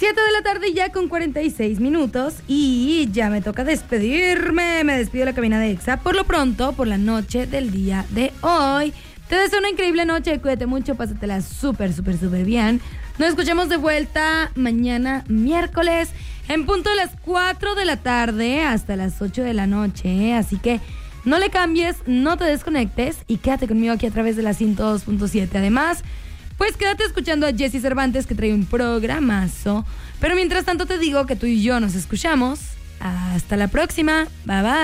7 de la tarde ya con 46 minutos y ya me toca despedirme. Me despido de la cabina de Exa por lo pronto, por la noche del día de hoy. Te deseo una increíble noche, cuídate mucho, pásatela súper bien. Nos escuchamos de vuelta mañana miércoles en punto de las 4 de la tarde hasta las 8 de la noche, así que no le cambies, no te desconectes y quédate conmigo aquí a través de la 102.7. Además, pues quédate escuchando a Jessy Cervantes, que trae un programazo. Pero mientras tanto te digo que tú y yo nos escuchamos. Hasta la próxima. Bye bye.